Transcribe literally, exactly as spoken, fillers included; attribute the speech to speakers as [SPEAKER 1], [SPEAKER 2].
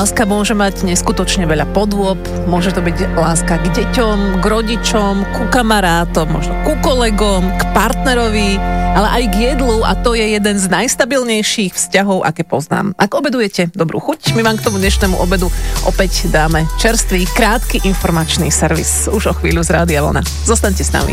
[SPEAKER 1] láska môže mať neskutočne veľa podôb, môže to byť láska k deťom, k rodičom, ku kamarátom, možno ku kolegom, k partnerovi, ale aj k jedlu a to je jeden z najstabilnejších vzťahov, aké poznám. Ak obedujete, dobrú chuť, my vám k tomu dnešnému obedu opäť dáme čerstvý, krátky informačný servis už o chvíľu z Rádia Vlna. Zostaňte s nami.